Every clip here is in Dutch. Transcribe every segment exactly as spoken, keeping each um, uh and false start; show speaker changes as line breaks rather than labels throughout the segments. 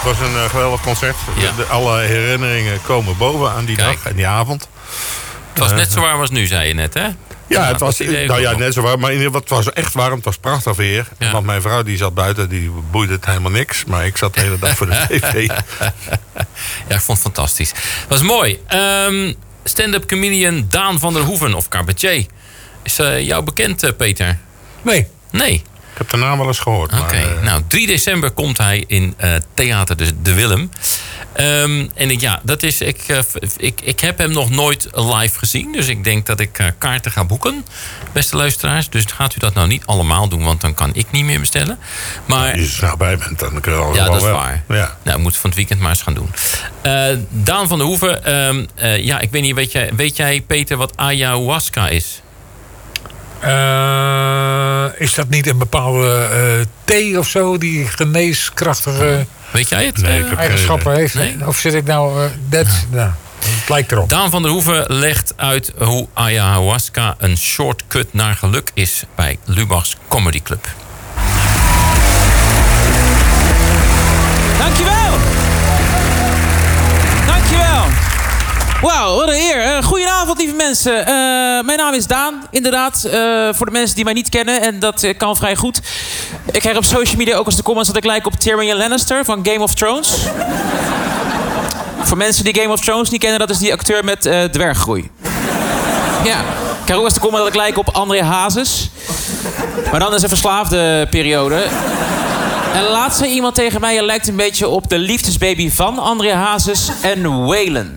Het was een uh, geweldig concert.
Ja.
De, alle herinneringen komen boven aan die
Kijk.
dag en die avond.
Het was net zo warm als nu, zei je net, hè?
Ja, het was,
idee
nou ja,
nog.
net zo warm. Maar in ieder geval, het was echt warm. Het was prachtig weer.
Ja.
Want mijn vrouw die zat buiten, die boeide het helemaal niks. Maar ik zat de hele dag voor de tv.
Ja, ik vond het fantastisch. Was mooi. Um, Stand-up comedian Daan van der Hoeven, of cabaretier. Is uh, jou bekend, uh, Peter?
Nee.
Nee.
Ik heb de naam wel eens gehoord.
Oké, okay. uh... nou, drie december komt hij in uh, Theater de, de Willem. Um, en ik, ja, dat is, ik, uh, ik, ik heb hem nog nooit live gezien. Dus ik denk dat ik uh, kaarten ga boeken, beste luisteraars. Dus gaat u dat nou niet allemaal doen, want dan kan ik niet meer bestellen. Maar
als je er snel bij bent, dan kun je al
ja, dat is
wel.
waar.
Ja.
Nou, we moeten van het weekend maar eens gaan doen. Uh, Daan van der Hoeven, um, uh, ja, ik weet niet, weet jij, weet jij, Peter, wat ayahuasca is?
Uh, is dat niet een bepaalde uh, thee of zo die geneeskrachtige
weet jij het?
Nee, uh, eigenschappen heeft?
Nee?
Of zit ik nou... Uh, dat, ja. nou, het lijkt erop.
Daan van der Hoeven legt uit hoe ayahuasca een shortcut naar geluk is bij Lubach's Comedy Club.
Dankjewel! Dankjewel! Wauw, wat een eer. Goedenavond, lieve mensen. Uh, mijn naam is Daan, inderdaad. Uh, voor de mensen die mij niet kennen, en dat uh, kan vrij goed. Ik krijg op social media ook eens de comments dat ik lijk op Tyrion Lannister van Game of Thrones. Voor mensen die Game of Thrones niet kennen, dat is die acteur met uh, dwerggroei. Ja, ik krijg ook eens de comment dat ik lijk op André Hazes. Maar dan is een verslaafde periode. En laatst zei iemand tegen mij, je lijkt een beetje op de liefdesbaby van André Hazes en Waylon.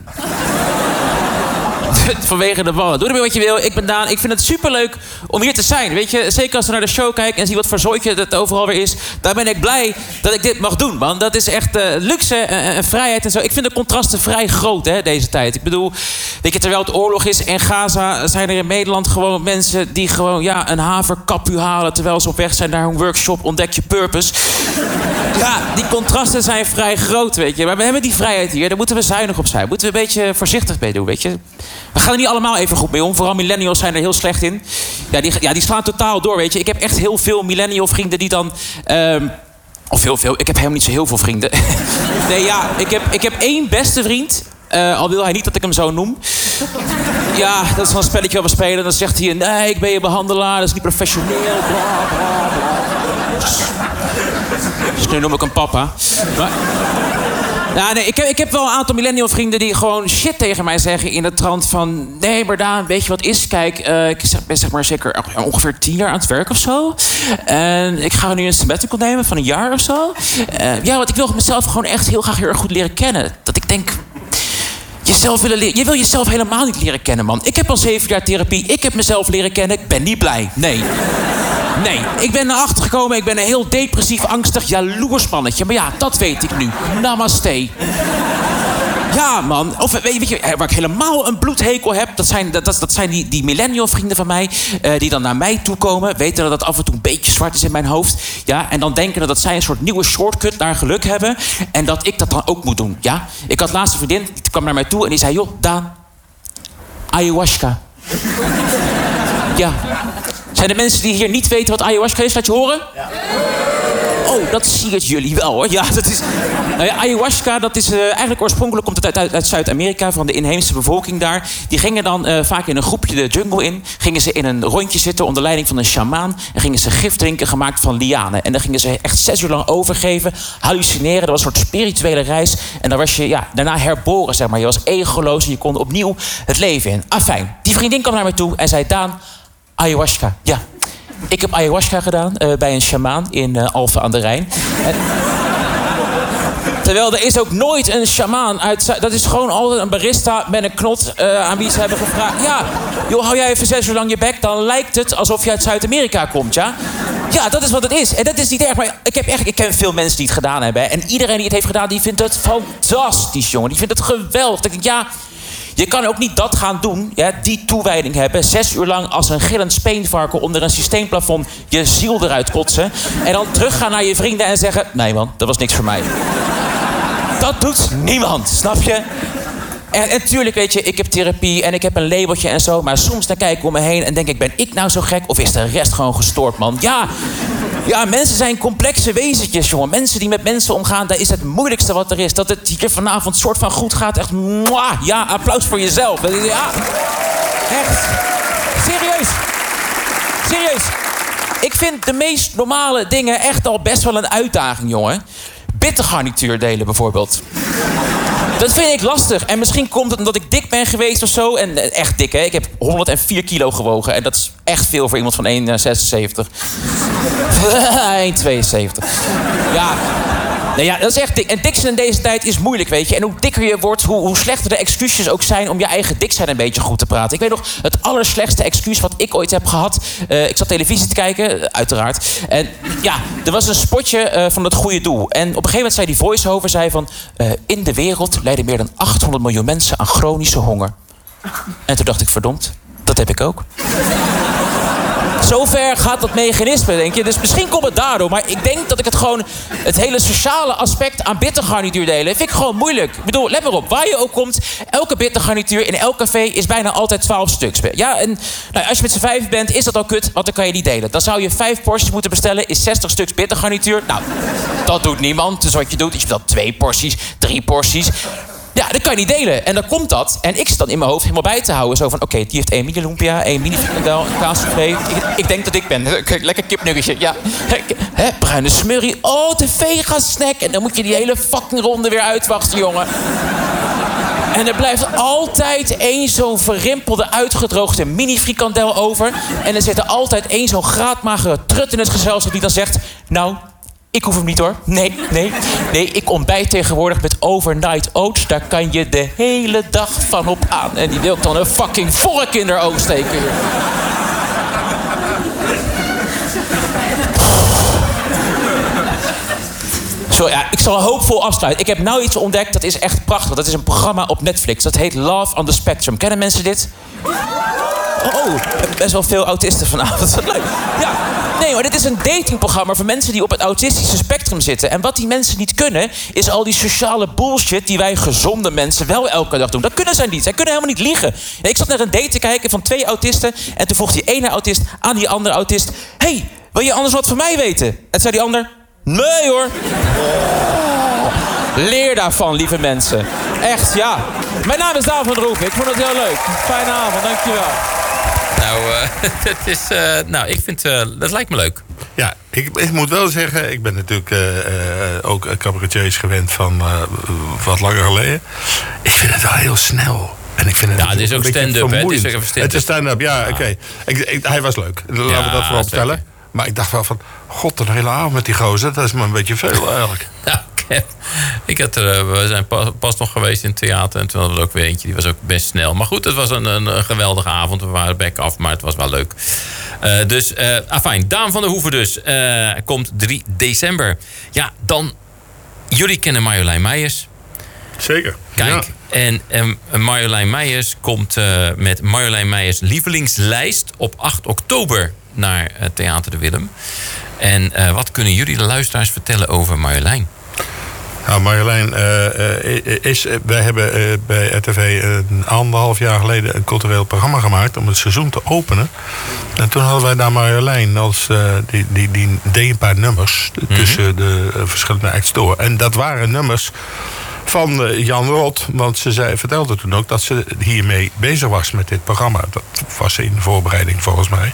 Vanwege de ballen. Doe ermee wat je wil. Ik ben Daan. Ik vind het superleuk om hier te zijn. Weet je, zeker als we naar de show kijken en zie wat voor zooitje het overal weer is. Daar ben ik blij dat ik dit mag doen, man. Dat is echt uh, luxe en, en vrijheid en zo. Ik vind de contrasten vrij groot, hè, deze tijd. Ik bedoel, weet je, terwijl het oorlog is in Gaza, zijn er in Nederland gewoon mensen die gewoon, ja, een haverkapu halen terwijl ze op weg zijn naar een workshop Ontdek je Purpose. Ja, die contrasten zijn vrij groot, weet je. Maar we hebben die vrijheid hier. Daar moeten we zuinig op zijn. Daar moeten we een beetje voorzichtig mee doen, weet je. We gaan er niet allemaal even goed mee om. Vooral millennials zijn er heel slecht in. Ja, die, ja, die slaan totaal door, weet je. Ik heb echt heel veel millennial vrienden die dan... Um, of heel veel. Ik heb helemaal niet zo heel veel vrienden. Nee, ja. Ik heb, ik heb één beste vriend. Uh, al wil hij niet dat ik hem zo noem. Ja, dat is wel een spelletje wat we spelen. Dan zegt hij... Nee, ik ben je behandelaar. Dat is niet professioneel. Bla, bla, bla. Dus nu noem ik hem papa. Maar... Ja, nee, ik, heb, ik heb wel een aantal millennial vrienden die gewoon shit tegen mij zeggen in de trant van... Nee, maar Daan, weet je wat is? Kijk, uh, ik zeg, ben zeg maar zeker ongeveer tien jaar aan het werk of zo. En ik ga nu een sabbatical nemen van een jaar of zo. Uh, ja, want ik wil mezelf gewoon echt heel graag heel erg goed leren kennen. Dat ik denk... Jezelf willen leren. Je wil jezelf helemaal niet leren kennen, man. Ik heb al zeven jaar therapie. Ik heb mezelf leren kennen. Ik ben niet blij. Nee. Nee. Ik ben erachter gekomen. Ik ben een heel depressief, angstig, jaloers mannetje. Maar ja, dat weet ik nu. Namaste. Ja, man. Of weet je, waar ik helemaal een bloedhekel heb... dat zijn, dat, dat zijn die, die millennial vrienden van mij... Uh, die dan naar mij toe komen... weten dat het af en toe een beetje zwart is in mijn hoofd... ja, en dan denken dat zij een soort nieuwe shortcut naar geluk hebben... en dat ik dat dan ook moet doen, ja. Ik had laatst een vriendin, die kwam naar mij toe... en die zei, joh, Daan... ayahuasca. Ja. Zijn er mensen die hier niet weten wat ayahuasca is? Laat je horen? Ja. Oh, dat siert jullie wel, hoor. Ja, dat is... Nou ja, ayahuasca, dat is uh, eigenlijk oorspronkelijk komt het uit, uit, uit Zuid-Amerika... van de inheemse bevolking daar. Die gingen dan uh, vaak in een groepje de jungle in. Gingen ze in een rondje zitten onder leiding van een sjamaan... en gingen ze gif drinken gemaakt van lianen. En dan gingen ze echt zes uur lang overgeven, hallucineren. Dat was een soort spirituele reis. En dan was je ja, daarna herboren, zeg maar. Je was egoloos en je kon opnieuw het leven in. Afijn, die vriendin kwam naar mij toe en zei... Daan, ayahuasca, ja... Ik heb ayahuasca gedaan uh, bij een sjamaan in uh, Alphen aan de Rijn. En... Terwijl er is ook nooit een sjamaan uit... Dat is gewoon altijd een barista met een knot uh, aan wie ze hebben gevraagd... Ja, joh, hou jij even zes uur lang je bek... dan lijkt het alsof je uit Zuid-Amerika komt, ja? Ja, dat is wat het is. En dat is niet erg, maar ik, heb echt, ik ken veel mensen die het gedaan hebben. En iedereen die het heeft gedaan, die vindt het fantastisch, jongen. Die vindt het geweldig. Dan denk ik, ja... Je kan ook niet dat gaan doen, ja, die toewijding hebben... zes uur lang als een gillend speenvarken onder een systeemplafond... je ziel eruit kotsen... en dan teruggaan naar je vrienden en zeggen... nee man, dat was niks voor mij. Dat doet niemand, snap je? En natuurlijk, weet je, ik heb therapie en ik heb een labeltje en zo... maar soms dan kijk ik om me heen en denk ik... ben ik nou zo gek of is de rest gewoon gestoord, man? Ja, Ja, mensen zijn complexe wezentjes, jongen. Mensen die met mensen omgaan, dat is het moeilijkste wat er is. Dat het hier vanavond soort van goed gaat, echt... Mwah, ja, applaus voor jezelf. Ja, echt. Serieus. Serieus. Ik vind de meest normale dingen echt al best wel een uitdaging, jongen. Bittergarnituur delen, bijvoorbeeld. Dat vind ik lastig. En misschien komt het omdat ik dik ben geweest of zo. En echt dik, hè. Ik heb honderdvier kilo gewogen. En dat is echt veel voor iemand van één komma zesenzeventig. één komma tweeënzeventig. Ja... Nou ja, dat is echt dik. En dik zijn in deze tijd is moeilijk, weet je. En hoe dikker je wordt, hoe, hoe slechter de excuses ook zijn... om je eigen dik zijn een beetje goed te praten. Ik weet nog, het allerslechtste excuus wat ik ooit heb gehad... Uh, ik zat televisie te kijken, uiteraard. En ja, er was een spotje uh, van het goede doel. En op een gegeven moment zei die voice-over zei van... Uh, in de wereld lijden meer dan achthonderd miljoen mensen aan chronische honger. En toen dacht ik, verdomd, dat heb ik ook. Zover gaat dat mechanisme, denk je. Dus misschien komt het daardoor. Maar ik denk dat ik het gewoon... het hele sociale aspect aan bittergarnituur delen... vind ik gewoon moeilijk. Ik bedoel, let maar op. Waar je ook komt... elke bittergarnituur in elk café is bijna altijd twaalf stuks. Ja, en nou, als je met z'n vijf bent, is dat al kut. Want dan kan je niet delen. Dan zou je vijf porties moeten bestellen... is zestig stuks bittergarnituur. Nou, dat doet niemand. Dus wat je doet, is je bestelt twee porties, drie porties... Ja, dat kan je niet delen. En dan komt dat. En ik zit dan in mijn hoofd helemaal bij te houden. Zo van, oké, okay, die heeft één mini lumpia, één mini frikandel, een kaassoufflé. Ik, ik denk dat ik ben. Lekker kipnuggetje. Ja. Hè, bruine smurrie. Oh, de vega snack. En dan moet je die hele fucking ronde weer uitwachten, jongen. En er blijft altijd één zo'n verrimpelde, uitgedroogde mini-frikandel over. En er zit er altijd één zo'n graadmagere trut in het gezelschap die dan zegt... Nou, ik hoef hem niet hoor. Nee, nee. Nee, ik ontbijt tegenwoordig met overnight oats. Daar kan je de hele dag van op aan. En die wil ik dan een fucking vork in haar oog steken. Zo, ja, ik zal hoopvol afsluiten. Ik heb nou iets ontdekt, dat is echt prachtig. Dat is een programma op Netflix. Dat heet Love on the Spectrum. Kennen mensen dit? Oh, best wel veel autisten vanavond. Wat leuk. Ja, nee, maar dit is een datingprogramma voor mensen die op het autistische spectrum zitten. En wat die mensen niet kunnen, is al die sociale bullshit die wij gezonde mensen wel elke dag doen. Dat kunnen zij niet. Zij kunnen helemaal niet liegen. Ja, ik zat naar een date te kijken van twee autisten. En toen vroeg die ene autist aan die andere autist... Hey, wil je anders wat van mij weten? En toen zei die ander... Nee hoor. Oh, leer daarvan, lieve mensen. Echt, ja. Mijn naam is Daan van der Hoef. Ik vond het heel leuk. Fijne avond, dankjewel.
Nou, uh, dat is, uh, nou, ik vind, uh, dat lijkt me leuk.
Ja, ik, ik moet wel zeggen, ik ben natuurlijk uh, uh, ook cabaretiers gewend van uh, wat langer geleden. Ik vind het wel heel snel. En ik vind het
ja, het is ook stand-up, hè? Het is, stand
het is stand-up, ja, ja. oké. Okay. Hij was leuk. Laten ja, we dat voorop stellen. Maar ik dacht wel van, god, een hele avond met die gozer, dat is maar een beetje veel eigenlijk.
Ja, ik had er, we zijn pas, pas nog geweest in het theater en toen hadden we er ook weer eentje, die was ook best snel. Maar goed, het was een, een, een geweldige avond, we waren back af, maar het was wel leuk. Uh, dus, uh, afijn, Daan van der Hoeven dus, uh, komt drie december. Ja, dan, jullie kennen Marjolein Meijers.
Zeker.
Kijk,
ja.
en, en Marjolein Meijers komt uh, met Marjolein Meijers lievelingslijst op acht oktober naar uh, Theater de Willem. En uh, wat kunnen jullie de luisteraars vertellen over Marjolein?
Nou, Marjolein uh, is... Wij hebben uh, bij R T V een anderhalf jaar geleden een cultureel programma gemaakt om het seizoen te openen. En toen hadden wij daar Marjolein als uh, die, die, die deed een paar nummers mm-hmm. tussen de uh, verschillende acts door. En dat waren nummers van uh, Jan Rot, want ze zei, vertelde toen ook dat ze hiermee bezig was met dit programma. Dat was in de voorbereiding volgens mij.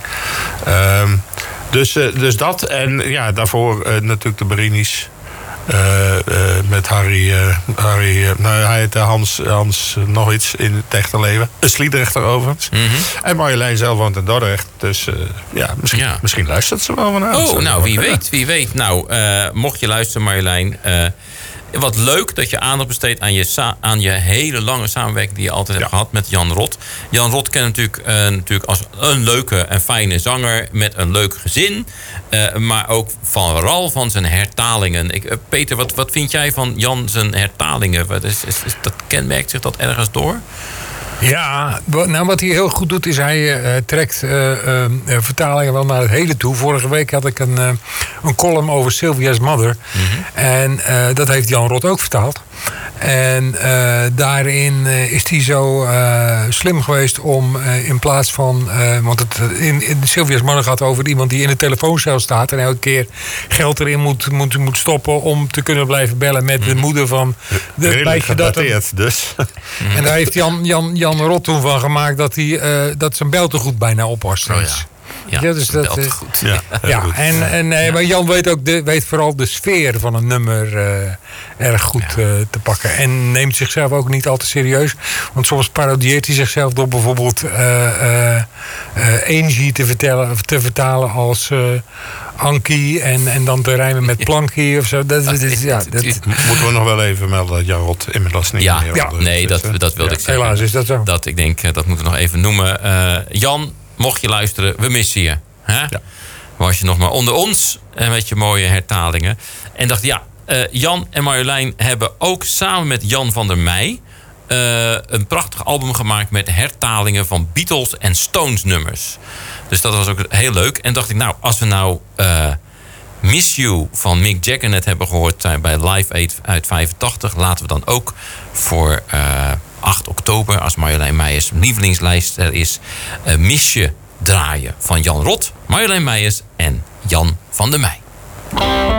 Uh, dus, uh, dus dat en ja, daarvoor uh, natuurlijk de Berini's. Uh, uh, met Harry, uh, Harry uh, nou, hij heette Hans, Hans uh, nog iets in het echte leven. Een Sliedrechter overigens. Mm-hmm. En Marjolein zelf woont in Dordrecht. Dus uh, ja, misschien, ja, misschien luistert ze wel vanavond.
Oh, nou, wie weet, wie weet. Nou, uh, mocht je luisteren, Marjolein... Uh, wat leuk dat je aandacht besteedt aan je, sa- aan je hele lange samenwerking die je altijd ja. hebt gehad met Jan Rot. Jan Rot kent natuurlijk, uh, natuurlijk als een leuke en fijne zanger met een leuk gezin. Uh, maar ook vooral van zijn hertalingen. Ik, uh, Peter, wat, wat vind jij van Jan zijn hertalingen? Wat is, is, is, dat kenmerkt zich dat ergens door?
Ja, nou wat hij heel goed doet is hij uh, trekt uh, uh, vertalingen wel naar het heden toe. Vorige week had ik een, uh, een column over Sylvia's Mother. Mm-hmm. En uh, dat heeft Jan Rot ook vertaald. En uh, daarin uh, is hij zo uh, slim geweest om uh, in plaats van... Uh, want het, in, in Sylvia's Morgen gaat over iemand die in de telefooncel staat... en elke keer geld erin moet, moet, moet stoppen om te kunnen blijven bellen... met de moeder van de meisje dat hem,
dus.
En daar heeft Jan, Jan, Jan Rot toen van gemaakt dat, hij, uh, dat zijn beltegoed bijna op was.
Oh, ja. Ja,
ja, dus dat
uh,
goed.
Ja,
ja
goed.
en, en nee, maar Jan weet ook de, weet vooral de sfeer van een nummer uh, erg goed ja. uh, te pakken. En neemt zichzelf ook niet al te serieus. Want soms parodieert hij zichzelf door bijvoorbeeld uh, uh, uh, Angie te, vertellen, te vertalen als uh, Ankie en, en dan te rijmen met Plankie of zo. Dat, dat, dat, ja, dat,
moeten we nog wel even melden dat Jan Rot inmiddels niet
ja,
meer...
Ja, nee, dat, dat wilde
ja,
ik zeggen.
Helaas is dat zo.
Dat, ik denk, dat moeten we nog even noemen. Uh, Jan... Mocht je luisteren, we missen je. Hè?
Ja.
Was je nog maar onder ons en met je mooie hertalingen. En dacht, ja, uh, Jan en Marjolein hebben ook samen met Jan van der Meij... Uh, een prachtig album gemaakt met hertalingen van Beatles en Stones nummers. Dus dat was ook heel leuk. En dacht ik, nou, als we nou uh, Miss You van Mick Jagger net hebben gehoord... Uh, bij Live Aid uit vijfentachtig... laten we dan ook voor... Uh, acht oktober, als Marjolein Meijers lievelingslijster is... Uh, Misje draaien van Jan Rot, Marjolein Meijers en Jan van der Meij.